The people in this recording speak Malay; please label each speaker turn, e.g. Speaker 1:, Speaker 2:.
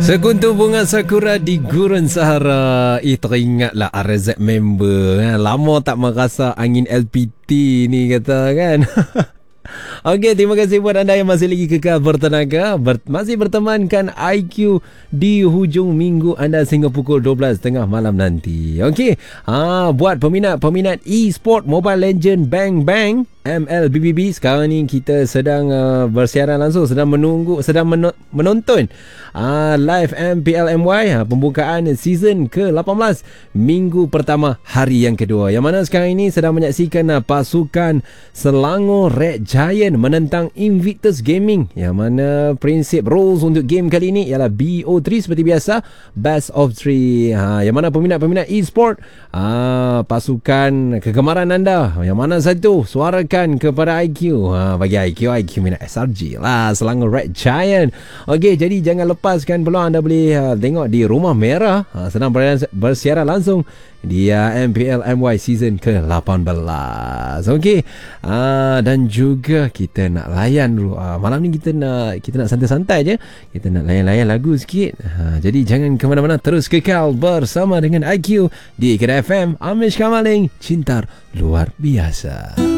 Speaker 1: Sekuntum bunga sakura di Gurun Sahara. Teringatlah RZ member kan? Lama tak merasa angin LPT ni kata kan. Okey, terima kasih buat anda yang masih lagi kekal bertenaga, masih bertemankan IQ di hujung minggu anda sehingga pukul 12.30 malam nanti. Okey, buat peminat e-sport Mobile Legend Bang Bang MLBBB, sekarang ni kita sedang bersiaran langsung, sedang menonton live MPLMY pembukaan season ke-18 minggu pertama hari yang kedua, yang mana sekarang ini sedang menyaksikan pasukan Selangor Red Giant menentang Invictus Gaming, yang mana prinsip rules untuk game kali ini ialah BO3 seperti biasa, best of 3. Yang mana peminat e-sport, pasukan kegemaran anda yang mana satu, suarakan kepada IQ. Bagi IQ minat SRG lah, Selangor Red Giant. Okey, jadi jangan lepaskan peluang anda boleh tengok di Rumah Merah, sedang bersiaran langsung di MPLMY season ke-18. Okey, dan juga kita nak layan dulu. Malam ni kita nak santai-santai je. Kita nak layan-layan lagu sikit. Jadi jangan ke mana-mana, terus kekal bersama dengan IQ di Kedai FM. Amish Kamaling, cinta luar biasa.